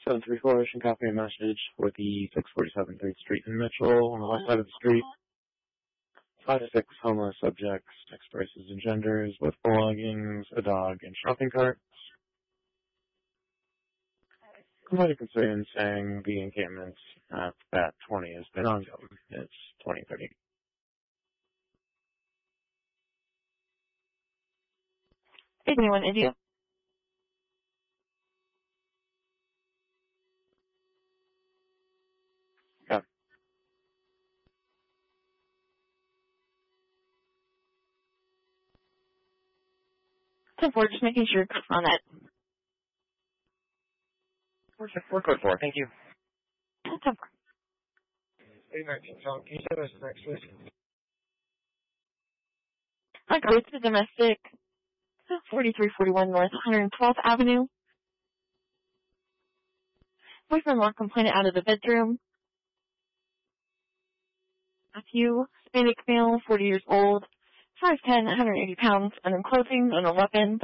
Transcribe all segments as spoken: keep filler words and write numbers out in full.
seven three four Ocean, copy a message for the six forty-seven third Street in Mitchell on the west side of the street. Five to six homeless subjects, mixed races and genders, with belongings, a dog, and shopping carts. Somebody concerned saying the encampment at that twenty has been ongoing. It's twenty thirty. Anyone, India? Yeah. ten four, just making sure you're on that. We're, we're good for it. Thank you. ten four. eight nineteen, Tom, can you send us the next list? I go to domestic, forty-three forty-one North one hundred twelfth Avenue. Boyfriend locked complainant out of the bedroom. Matthew, Hispanic male, forty years old, five ten, one hundred eighty pounds, and in clothing, and no weapons.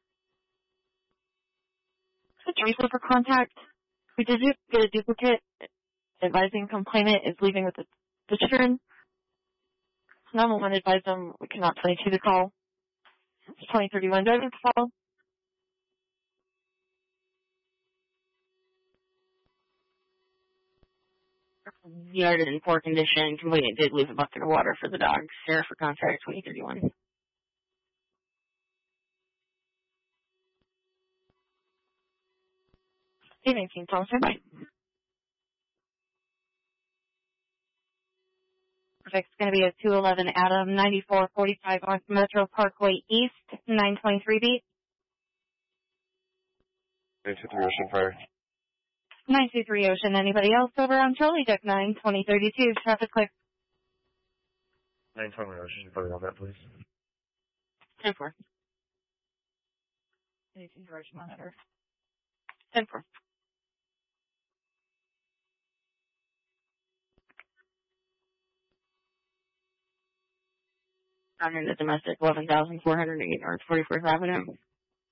A tracer for contact. We did get a duplicate advising complainant is leaving with the, the children. nine one one advised them we cannot twenty-two to call. It's twenty thirty-one driving to call. The yard is in poor condition. Complainant did leave a bucket of water for the dogs. Sheriff for contact twenty thirty-one. eight nineteen, Tom, stand by. Perfect. It's going to be a two eleven Adam, ninety-four forty-five North Metro Parkway East, nine twenty-three beat. nine two three Ocean Fire. nine two three Ocean. Anybody else over on Charlie Deck nine, twenty thirty-two, traffic clear. nine twenty Ocean, put it on that, please. ten four. eighteen George Monitor. ten four. I'm in the domestic eleven thousand four hundred eight North forty-fourth Avenue.